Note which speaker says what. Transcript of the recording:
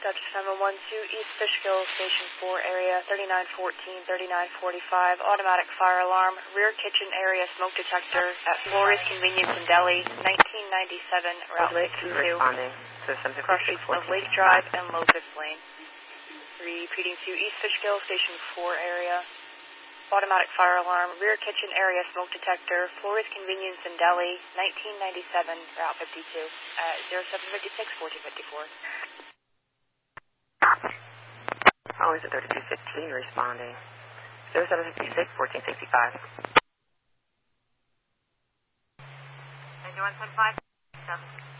Speaker 1: Dutch 712 East Fishkill, Station 4 area, 3914, 3945, automatic fire alarm, rear kitchen area smoke detector at Flores Convenience in Delhi, 1997, Route 62. Cross streets of Lake Drive and Locust Lane. Repeating to East Fishkill, Station 4 area, automatic fire alarm, rear kitchen area smoke detector, Flores Convenience in Delhi, 1997, Route 52, at 0756, 1454.
Speaker 2: Always at 3215 responding. 0756, 1465.
Speaker 3: 9175, 7.